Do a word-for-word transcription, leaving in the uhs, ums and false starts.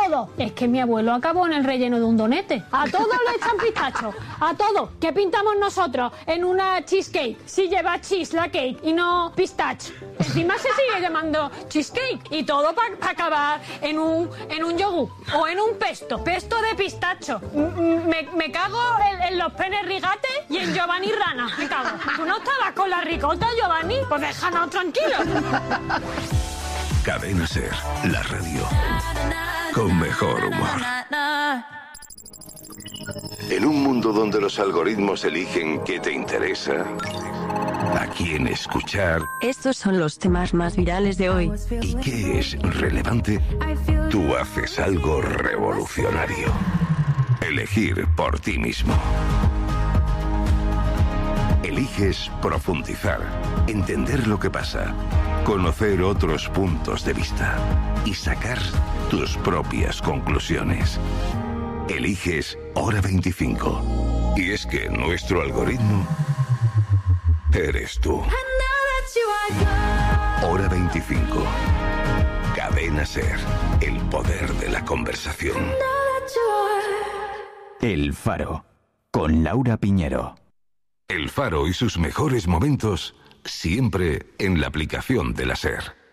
todo. Es que mi abuelo acabó en el relleno de un donete. A todo le echan pistacho. A todo. ¿Qué pintamos nosotros en una cheesecake? Si lleva cheese la cake y no pistache. Encima se sigue llamando cheesecake. Y todo para pa acabar en un, en un yogur o en un pesto. Pesto de pistacho. Me, me cago en, en los penes rigates y en Giovanni Rana. Me cago. ¿Tú no estabas con la ricota, Giovanni? Pues déjanos tranquilos. Cadena Ser, la radio con mejor humor. En un mundo donde los algoritmos eligen qué te interesa, a quién escuchar, estos son los temas más virales de hoy. ¿Y qué es relevante? Tú haces algo revolucionario. Elegir por ti mismo. Eliges profundizar, entender lo que pasa, conocer otros puntos de vista y sacar tus propias conclusiones. Eliges Hora veinticinco. Y es que nuestro algoritmo eres tú. Hora veinticinco. Cadena Ser. El poder de la conversación. El Faro. Con Laura Piñero. El Faro y sus mejores momentos siempre en la aplicación de la Ser.